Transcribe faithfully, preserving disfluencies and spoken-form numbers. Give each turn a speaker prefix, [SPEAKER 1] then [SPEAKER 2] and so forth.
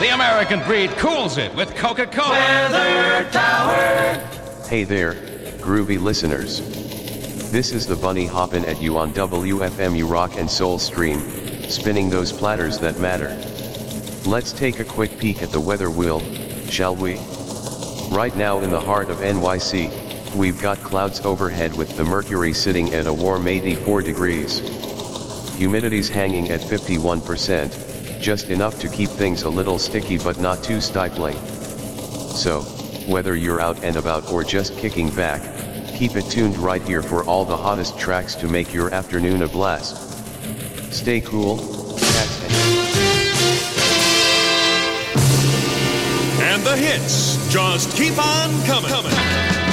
[SPEAKER 1] The American breed cools it with Coca-Cola.
[SPEAKER 2] Weather Tower.
[SPEAKER 3] Hey there, groovy listeners. This is the Bunny hoppin' at you on W F M U Rock and Soul Stream, spinning those platters that matter. Let's take a quick peek at the weather wheel, shall we? Right now in the heart of N Y C, we've got clouds overhead with the mercury sitting at a warm eighty-four degrees. Humidity's hanging at fifty-one percent, just enough to keep things a little sticky but not too stifling. So, whether you're out and about or just kicking back, keep it tuned right here for all the hottest tracks to make your afternoon a blast. Stay cool, cats.
[SPEAKER 4] And the hits just keep on coming. coming.